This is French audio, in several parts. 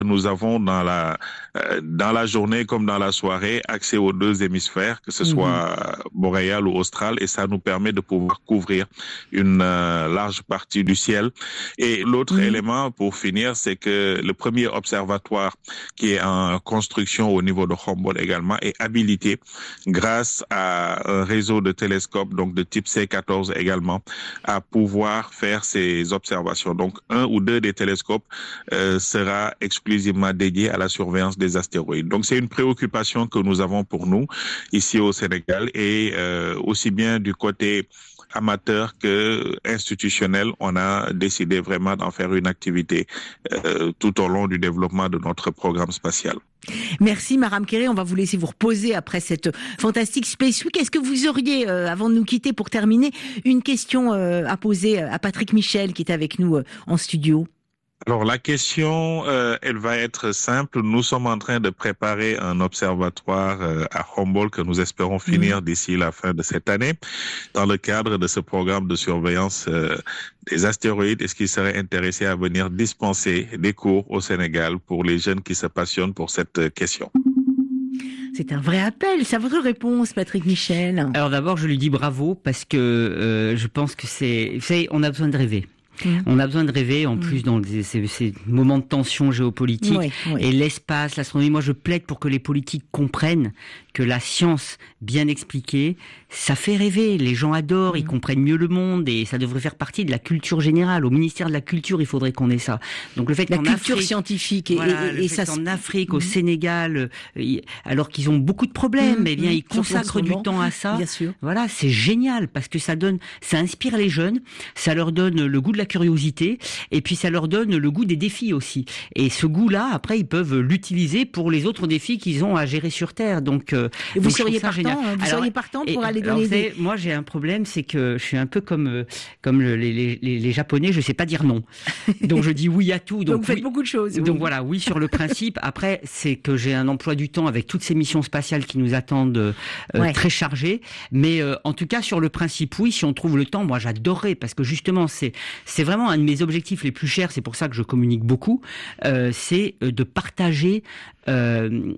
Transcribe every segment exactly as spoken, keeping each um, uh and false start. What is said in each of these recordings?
nous avons dans la euh, dans la journée comme dans la soirée accès aux deux hémisphères, que ce soit mmh. boréal ou austral, et ça nous permet de pouvoir couvrir une euh, large partie du ciel. Et l'autre mmh. élément, pour finir, c'est que le premier observatoire qui est en construction au niveau de Humboldt également est habilité grâce à un réseau de télescopes, donc de type C quatorze également, à pouvoir faire ces observations. Donc, un ou deux des télescopes euh, sera exclusivement dédié à la surveillance des astéroïdes. Donc, c'est une préoccupation que nous avons pour nous ici au Sénégal, et euh, aussi bien du côté amateur que institutionnel, on a décidé vraiment d'en faire une activité euh, tout au long du développement de notre programme spatial. Merci Maram Kéré, on va vous laisser vous reposer après cette fantastique Space Week. Est-ce que vous auriez, euh, avant de nous quitter pour terminer, une question euh, à poser à Patrick Michel qui est avec nous euh, en studio? Alors la question, euh, elle va être simple. Nous sommes en train de préparer un observatoire euh, à Humboldt que nous espérons finir mmh. d'ici la fin de cette année, dans le cadre de ce programme de surveillance euh, des astéroïdes. Est-ce qu'il serait intéressé à venir dispenser des cours au Sénégal pour les jeunes qui se passionnent pour cette question? C'est un vrai appel, c'est votre réponse, Patrick Michel. Alors d'abord, je lui dis bravo parce que euh, je pense que c'est, vous savez, on a besoin de rêver. Mmh. On a besoin de rêver, en mmh. plus dans ces, ces, ces moments de tension géopolitique, oui, oui. et l'espace, l'astronomie. Moi, je plaide pour que les politiques comprennent que la science bien expliquée, ça fait rêver. Les gens adorent, mmh. ils comprennent mieux le monde, et ça devrait faire partie de la culture générale. Au ministère de la Culture, il faudrait qu'on ait ça. Donc le fait la qu'en culture Afrique, scientifique et, voilà, et, le et fait ça qu'en Afrique, mmh. au Sénégal, alors qu'ils ont beaucoup de problèmes, mmh. eh bien ils consacrent du temps à ça. Bien sûr. Voilà, c'est génial parce que ça donne, ça inspire les jeunes, ça leur donne le goût de la curiosité, et puis ça leur donne le goût des défis aussi. Et ce goût-là, après, ils peuvent l'utiliser pour les autres défis qu'ils ont à gérer sur Terre. Donc, euh, et vous donc seriez partant, génial. Vous alors, seriez partant pour et, aller alors, donner des... savez, moi, j'ai un problème, c'est que je suis un peu comme euh, comme le, les, les, les Japonais, je sais pas dire non. Donc je dis oui à tout. Donc, donc vous faites oui, beaucoup de choses. Donc oui. voilà, oui sur le principe. Après, c'est que j'ai un emploi du temps avec toutes ces missions spatiales qui nous attendent euh, ouais. très chargées. Mais euh, en tout cas, sur le principe, oui, si on trouve le temps, moi j'adorerais parce que justement, c'est c'est vraiment un de mes objectifs les plus chers. C'est pour ça que je communique beaucoup. Euh, c'est de partager euh,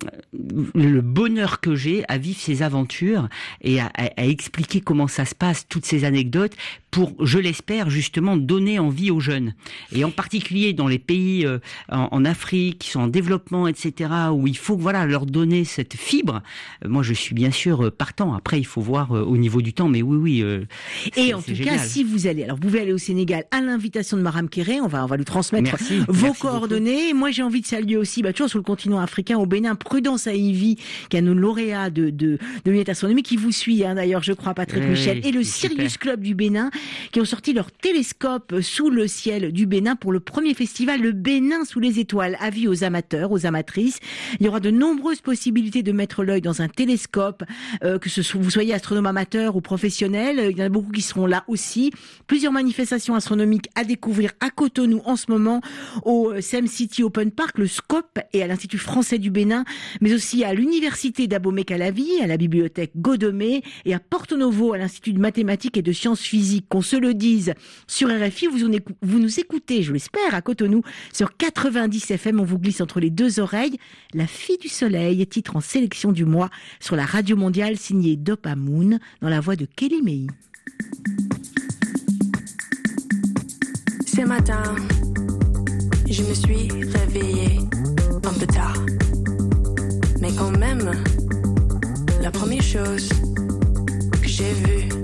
le bonheur que j'ai à vivre ces aventures et à, à, à expliquer comment ça se passe, toutes ces anecdotes, pour, je l'espère, justement donner envie aux jeunes. Et en particulier dans les pays euh, en, en Afrique, qui sont en développement, et cetera, où il faut voilà leur donner cette fibre. Euh, moi, je suis bien sûr partant. Après, il faut voir euh, au niveau du temps, mais oui, oui. Euh, et en tout génial. Cas, si vous allez, alors vous pouvez aller au Sénégal à l'invitation de Maram Kéré. On va, on va lui transmettre merci, vos merci coordonnées. Beaucoup. Moi, j'ai envie de saluer aussi, bah, toujours sur le continent africain, au Bénin, Prudence Aïvi, qui est un lauréat de de, de l'unité astronomique, qui vous suit, hein, d'ailleurs, je crois, Patrick oui, Michel, et le Sirius super. Club du Bénin, qui ont sorti leur télescope sous le ciel du Bénin pour le premier festival Le Bénin sous les étoiles. Avis aux amateurs, aux amatrices. Il y aura de nombreuses possibilités de mettre l'œil dans un télescope, euh, que ce soit, vous soyez astronome amateur ou professionnel. Il y en a beaucoup qui seront là aussi. Plusieurs manifestations astronomiques à découvrir à Cotonou en ce moment, au Sem City Open Park, le Scope, et à l'Institut français du Bénin, mais aussi à l'Université d'Abomey-Calavi, à la bibliothèque Godomé, et à Porto Novo, à l'Institut de mathématiques et de sciences physiques. Qu'on se le dise, sur R F I, vous, vous nous écoutez, je l'espère, à Cotonou, sur quatre-vingt-dix F M, on vous glisse entre les deux oreilles. La fille du soleil, titre en sélection du mois, sur la radio mondiale, signée Dopamoon, dans la voix de Kelly May. Ce matin, je me suis réveillée un peu tard. Mais quand même, la première chose que j'ai vue,